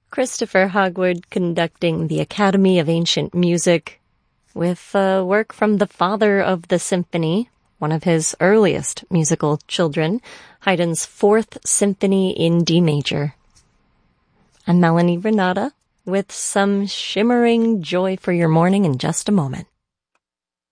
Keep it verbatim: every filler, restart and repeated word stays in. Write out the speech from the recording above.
Christopher Hogwood conducting the Academy of Ancient Music with uh, work from the father of the symphony, one of his earliest musical children, Haydn's Fourth Symphony in D major. I'm Melanie Renata with some shimmering joy for your morning in just a moment.